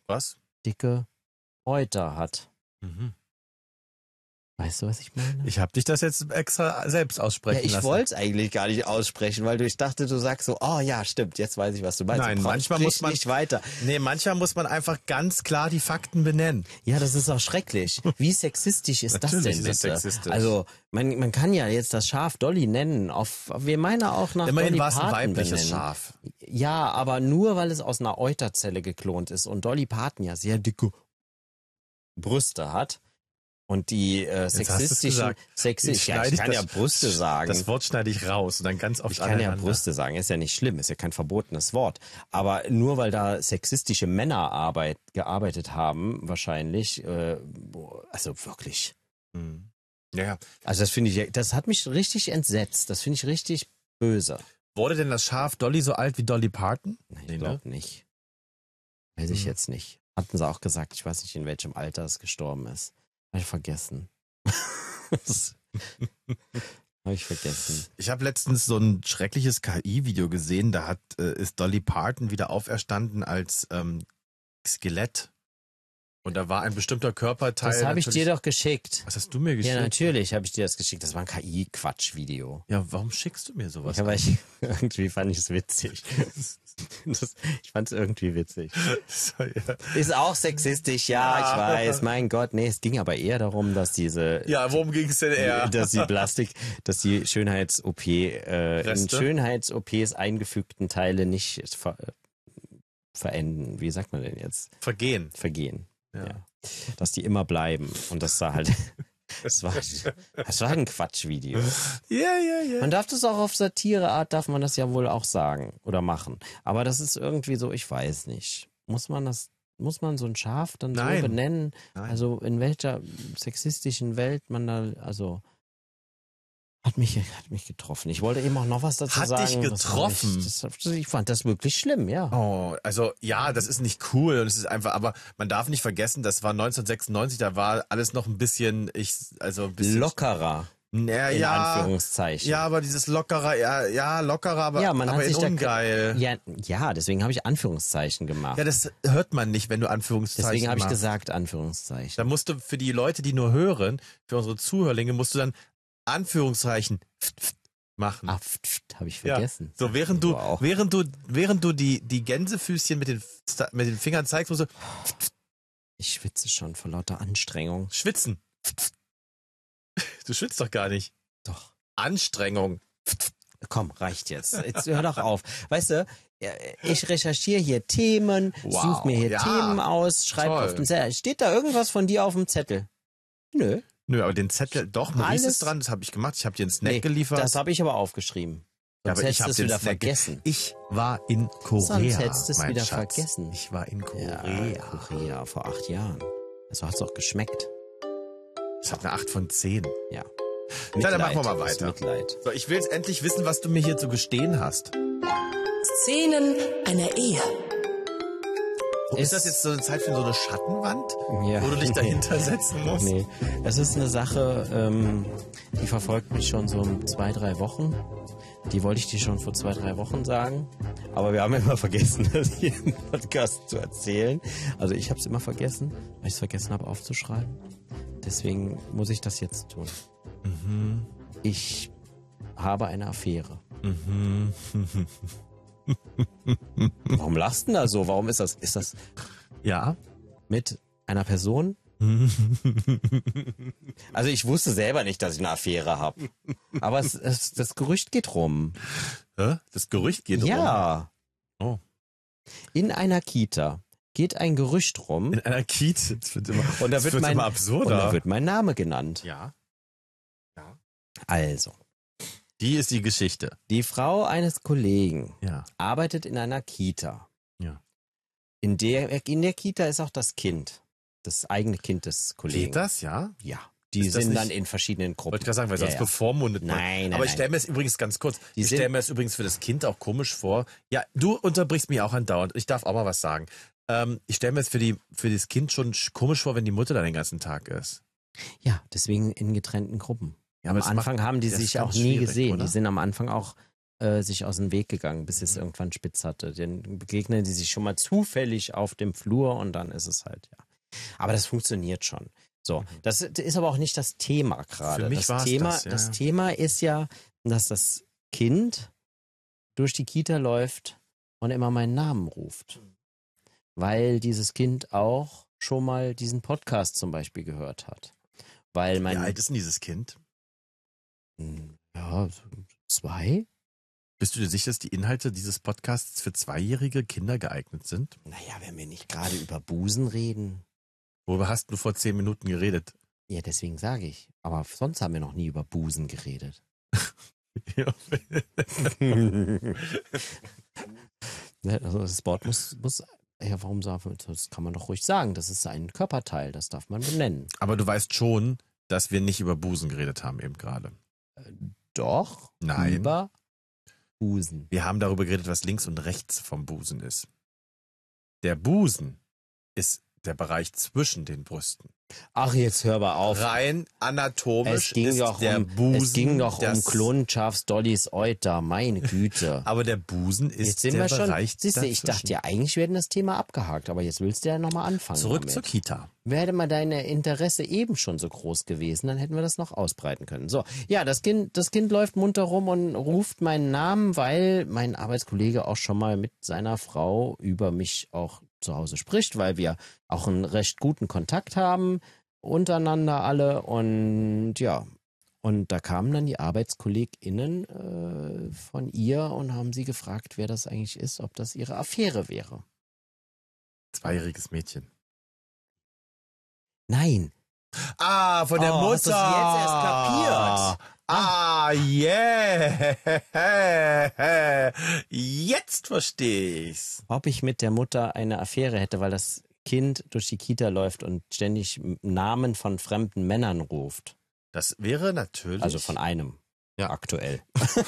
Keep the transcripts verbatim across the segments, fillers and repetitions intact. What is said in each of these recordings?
Was? dicke Euter hat. Mhm. Weißt du, was ich meine? Ich habe dich das jetzt extra selbst aussprechen ja, ich lassen. wollte es eigentlich gar nicht aussprechen, weil du, ich dachte, du sagst so, oh ja, stimmt, jetzt weiß ich, was du meinst. Nein, manchmal muss man nicht weiter. Nee, manchmal muss man einfach ganz klar die Fakten benennen. Ja, das ist auch schrecklich. Wie sexistisch ist das Natürlich denn ist das bitte? sexistisch. Also, man, man kann ja jetzt das Schaf Dolly nennen, auf, wir meinen auch nach Immerhin Dolly war es ein Parton weibliches benennen. Schaf. Ja, aber nur, weil es aus einer Euterzelle geklont ist und Dolly Parton ja sehr dicke Brüste hat. Und die äh, sexistischen, sexistisch, ja, ich kann das, ja Brüste sagen. Das Wort schneide ich raus und dann ganz oft Ich kann ja aneinander. Brüste sagen, ist ja nicht schlimm, ist ja kein verbotenes Wort. Aber nur weil da sexistische Männer Arbeit, gearbeitet haben, wahrscheinlich, äh, also wirklich. Hm. Ja, ja. Also das finde ich, das hat mich richtig entsetzt. Das finde ich richtig böse. Wurde denn das Schaf Dolly so alt wie Dolly Parton? Nein, ich Nee, glaube ne? nicht. Weiß ich Hm. jetzt nicht. Hatten sie auch gesagt, ich weiß nicht, in welchem Alter es gestorben ist. Habe ich vergessen. Habe ich vergessen. Ich habe letztens so ein schreckliches K I-Video gesehen, da hat äh, ist Dolly Parton wieder auferstanden als ähm, Skelett. Und da war ein bestimmter Körperteil. Das habe ich natürlich- dir doch geschickt. Was hast du mir geschickt? Ja, natürlich habe ich dir das geschickt. Das war ein K I-Quatsch-Video. Ja, warum schickst du mir sowas? Ja, aber ich, irgendwie fand ich es witzig. Das, ich fand es irgendwie witzig. So, ja. Ist auch sexistisch, ja, Ja. ich weiß. Mein Gott, nee, es ging aber eher darum, dass diese, ja, worum ging es denn eher? dass die Plastik, dass die Schönheits-O P, äh, in Reste? Schönheits-O Ps eingefügten Teile nicht ver, verenden. Wie sagt man denn jetzt? Vergehen. Vergehen. Ja. Ja. Dass die immer bleiben. Und das war halt, das war, das war ein Quatschvideo. Ja, ja, ja. Man darf das auch auf Satireart, darf man das ja wohl auch sagen oder machen. Aber das ist irgendwie so, ich weiß nicht. Muss man das, muss man so ein Schaf dann Nein. so benennen? Nein. Also in welcher sexistischen Welt man da, also hat mich, hat mich getroffen. Ich wollte eben auch noch was dazu Hat sagen. dich Das war getroffen? Ich, das, ich fand das wirklich schlimm, ja. Oh, also ja, das ist nicht cool und es ist einfach, aber man darf nicht vergessen, das war neunzehnhundertsechsundneunzig, da war alles noch ein bisschen, ich, also ein bisschen Lockerer, Ja, in ja, Anführungszeichen. ja, aber dieses lockerer, ja, ja, lockerer, aber, Ja, man aber hat sich in da, ungeil. ja, ja, deswegen habe ich Anführungszeichen gemacht. Ja, das hört man nicht, wenn du Anführungszeichen deswegen habe ich machst. gesagt Anführungszeichen. Da musst du für die Leute, die nur hören, für unsere Zuhörlinge, musst du dann Anführungszeichen machen. Ah, habe ich vergessen. So, während du, Wow. während du, während du die, die Gänsefüßchen mit den, mit den Fingern zeigst, musst du Ich schwitze schon vor lauter Anstrengung. schwitzen. Du schwitzt doch gar nicht. Doch. Anstrengung. Komm, reicht jetzt. Jetzt hör doch auf. Weißt du, ich recherchiere hier Themen, Wow, suche mir hier ja. Themen aus, schreibe Toll. auf den Zettel. Steht da irgendwas von dir auf dem Zettel? Nö. Nö, aber den Zettel, doch, Maurice Alles- ist dran, das habe ich gemacht. Ich habe dir einen Snack Nee, geliefert. das habe ich aber aufgeschrieben. ja, Sonst aber ich hättest habe du es den wieder Snack ge- vergessen. Ich war in Korea. Sonst hättest du es mein wieder Schatz. vergessen. Ich war in Korea. Ja, Korea, vor acht Jahren. Also hat's doch geschmeckt. Ich habe eine acht von zehn. Ja. Ja, dann machen wir mal Mitleid, weiter. das Mitleid. So, ich will jetzt endlich wissen, was du mir hier zu gestehen hast. Szenen einer Ehe. Ist, Ist- das jetzt so eine Zeit für so eine Schattenwand, Ja. wo du dich dahinter setzen musst? Nee, das ist eine Sache, ähm, die verfolgt mich schon so zwei, drei Wochen. Die wollte ich dir schon vor zwei, drei Wochen sagen. Aber wir haben immer vergessen, das hier im Podcast zu erzählen. Also ich habe es immer vergessen, weil ich es vergessen habe aufzuschreiben. Deswegen muss ich das jetzt tun. Mhm. Ich habe eine Affäre. Mhm. Warum lachst du denn da so? Warum ist das? Ist das Ja. mit einer Person? Also ich wusste selber nicht, dass ich eine Affäre habe. Aber es, es, das Gerücht geht rum. Hä? Das Gerücht geht rum. Ja. Oh. In einer Kita geht ein Gerücht rum. In einer Kiez. Das wird immer, Und da das wird, wird mein, immer und absurder. da wird mein Name genannt. ja. Also, Die ist die Geschichte. die Frau eines Kollegen Ja. arbeitet in einer Kita. Ja. In der, in der Kita ist auch das Kind. Das eigene Kind des Kollegen. Geht das, ja? Ja. Die Ist das sind nicht- dann in verschiedenen Gruppen. Wollte ich gerade sagen, weil sonst ja, ja. bevormundet man. Nein, nein, Aber ich nein. stelle mir es übrigens ganz kurz, Die ich sind- stelle mir es übrigens für das Kind auch komisch vor. Ja, du unterbrichst mich auch andauernd. Ich darf auch mal was sagen. Ähm, ich stelle mir es für die für das Kind schon sch- komisch vor, wenn die Mutter da den ganzen Tag ist. Ja, deswegen in getrennten Gruppen. Ja, Am aber das Anfang macht- haben die das ist sich auch ganz nie schwierig, gesehen. oder? Die sind am Anfang auch äh, sich aus dem Weg gegangen, bis es irgendwann spitz hatte. Dann begegnen die sich schon mal zufällig auf dem Flur und dann ist es halt, ja. Aber das funktioniert schon. So, das ist aber auch nicht das Thema gerade. Für mich das war's Thema, das, ja, das ja. Thema ist ja, dass das Kind durch die Kita läuft und immer meinen Namen ruft. Weil dieses Kind auch schon mal diesen Podcast zum Beispiel gehört hat. Weil mein, Wie alt ist denn dieses Kind? ja, so zwei? Bist du dir sicher, dass die Inhalte dieses Podcasts für zweijährige Kinder geeignet sind? Naja, wenn wir nicht gerade über Busen reden. Worüber hast du vor zehn Minuten geredet? Ja, deswegen sage ich. Aber sonst haben wir noch nie über Busen geredet. Ja. Also das Wort muss, muss, ja, warum sagen wir, das kann man doch ruhig sagen. Das ist ein Körperteil, das darf man benennen. Aber du weißt schon, dass wir nicht über Busen geredet haben eben gerade. Doch, Nein. über Busen. Wir haben darüber geredet, was links und rechts vom Busen ist. Der Busen ist der Bereich zwischen den Brüsten. Ach, jetzt hör mal auf. Rein anatomisch Es ging ist doch der um, Busen. es ging doch um das- Klonschafs Dollys Euter, meine Güte. Aber der Busen ist Jetzt sind der wir schon, Bereich siehst du, ich dazwischen. dachte ja, eigentlich werden das Thema abgehakt, aber jetzt willst du ja nochmal anfangen. Zurück damit. zur Kita. Wäre mal deine Interesse eben schon so groß gewesen, dann hätten wir das noch ausbreiten können. So, ja, das Kind, das Kind läuft munter rum und ruft meinen Namen, weil mein Arbeitskollege auch schon mal mit seiner Frau über mich auch zu Hause spricht, weil wir auch einen recht guten Kontakt haben untereinander alle und ja, und da kamen dann die ArbeitskollegInnen äh, von ihr und haben sie gefragt, wer das eigentlich ist, ob das ihre Affäre wäre. Zweijähriges Mädchen. Nein, Ah, von der Oh, Mutter. hast du's jetzt erst kapiert? Ah, yeah. Jetzt verstehe ich's. ob ich mit der Mutter eine Affäre hätte, weil das Kind durch die Kita läuft und ständig Namen von fremden Männern ruft. Das wäre natürlich. Also von einem. Ja. Aktuell.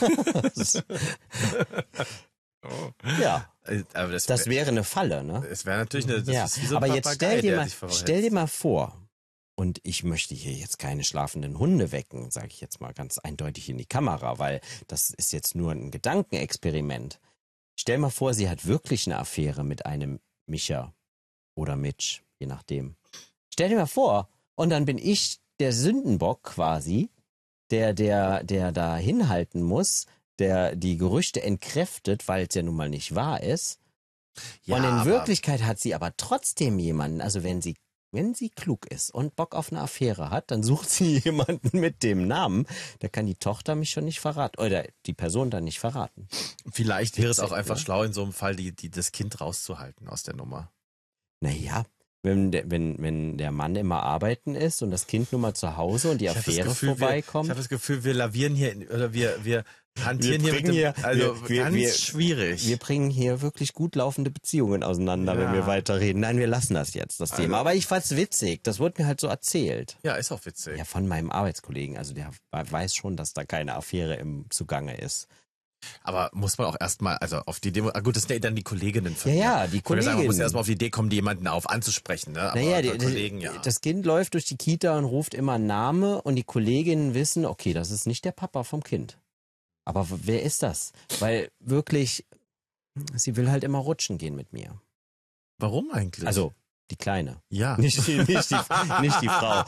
Oh. Ja, Äh, Aber das, das wär- wäre eine Falle, ne? es wäre natürlich eine. Das Ja, ist wie so ein aber jetzt Papagei, stell dir, der mal, sich verhält. stell dir mal vor, und ich möchte hier jetzt keine schlafenden Hunde wecken, sage ich jetzt mal ganz eindeutig in die Kamera, weil das ist jetzt nur ein Gedankenexperiment. Stell mal vor, sie hat wirklich eine Affäre mit einem Micha oder Mitch, je nachdem. Stell dir mal vor, und dann bin ich der Sündenbock quasi, der, der, der da hinhalten muss, der die Gerüchte entkräftet, weil es ja nun mal nicht wahr ist. Ja, und in aber- Wirklichkeit hat sie aber trotzdem jemanden, also wenn sie, wenn sie klug ist und Bock auf eine Affäre hat, dann sucht sie jemanden mit dem Namen, da kann die Tochter mich schon nicht verraten, oder die Person dann nicht verraten. Vielleicht wäre es auch Witzig, einfach ne? schlau, in so einem Fall die, die, das Kind rauszuhalten aus der Nummer. Naja, wenn der, wenn, wenn der Mann immer arbeiten ist und das Kind nur mal zu Hause und die Ich hab das Affäre Gefühl, wir, vorbeikommt. ich habe das Gefühl, wir lavieren hier, in, oder wir, wir hantieren Wir hier mit bringen dem, hier- also wir- wir- ganz wir- schwierig. Wir bringen hier wirklich gut laufende Beziehungen auseinander, Ja. wenn wir weiterreden. Nein, wir lassen das jetzt, das Thema. Also- Aber ich fand's witzig. Das wurde mir halt so erzählt. ja, ist auch witzig. Ja, von meinem Arbeitskollegen. Also der weiß schon, dass da keine Affäre im Zugange ist. Aber muss man auch erstmal, also auf die Demo, ah gut, das sind ja dann die Kolleginnen von Ja, mir. ja, die Ich wollte sagen, Man muss Kolleginnen. erstmal auf die Idee kommen, die jemanden auf anzusprechen, ne? Aber Naja, die, die, Kollegen, ja. das Kind läuft durch die Kita und ruft immer einen Namen und die Kolleginnen wissen, okay, das ist nicht der Papa vom Kind. Aber w- wer ist das? Weil wirklich, sie will halt immer rutschen gehen mit mir. Warum eigentlich? Also, die Kleine. ja. Nicht, die- nicht, die, nicht die Frau.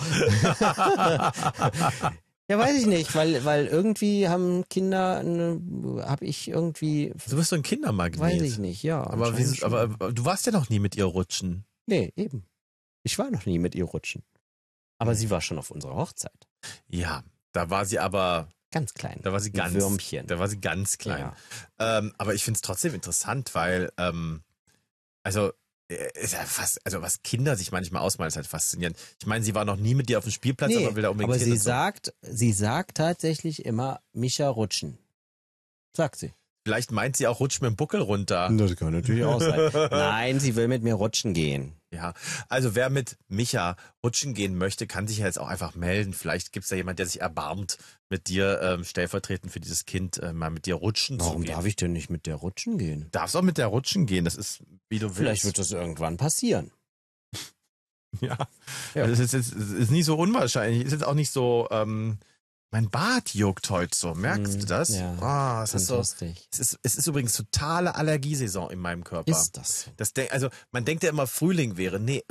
Ja, weiß ich nicht, weil, weil irgendwie haben Kinder, eine, hab ich irgendwie, Du bist so ein Kindermagnet. weiß ich nicht, ja. Aber, anscheinend wie, schon. aber, aber du warst ja noch nie mit ihr rutschen. Nee, eben. Ich war noch nie mit ihr rutschen. Aber sie war schon auf unserer Hochzeit. Ja, da war sie aber, Ganz klein. da war sie Ein ganz, Würmchen. da war sie ganz klein. Ja. Ähm, aber ich finde es trotzdem interessant, weil, ähm, also, äh, ist ja fast, also was Kinder sich manchmal ausmalen, ist halt faszinierend. Ich meine, sie war noch nie mit dir auf dem Spielplatz, Nee, aber will da unbedingt aber hin sie und so. sagt, sie sagt tatsächlich immer, Micha rutschen. Sagt sie. Vielleicht meint sie auch, rutsch mit dem Buckel runter. Das kann natürlich auch sein. Nein, sie will mit mir rutschen gehen. Ja, also wer mit Micha rutschen gehen möchte, kann sich ja jetzt auch einfach melden. Vielleicht gibt's da jemand, der sich erbarmt, mit dir ähm, stellvertretend für dieses Kind äh, mal mit dir rutschen zu Warum gehen. darf ich denn nicht mit der rutschen gehen? Darfst auch mit der rutschen gehen, das ist, wie du willst. Vielleicht wird das irgendwann passieren. Ja, Ja. Das ist, jetzt, ist nicht so unwahrscheinlich. Ist jetzt auch nicht so, ähm, Mein Bart juckt heute so, merkst Hm, du das? ja, Ah, es ist so, lustig. es ist, es ist übrigens totale Allergiesaison in meinem Körper. Ist das so? Das denk, also man denkt ja immer, Frühling wäre. Nee,